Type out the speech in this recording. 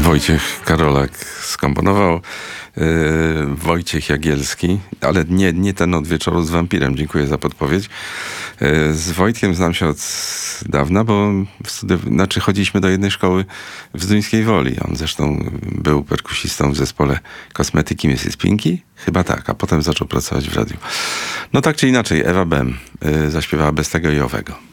Wojciech Karolak skomponował, Wojciech Jagielski, ale nie ten od wieczoru z wampirem. Dziękuję za podpowiedź. Z Wojtkiem znam się od dawna, bo chodziliśmy do jednej szkoły w Zduńskiej Woli. On zresztą był perkusistą w zespole Kosmetyki Mrs. Pinky. Chyba tak, a potem zaczął pracować w radiu. No tak czy inaczej, Ewa Bem zaśpiewała Bez tego i owego.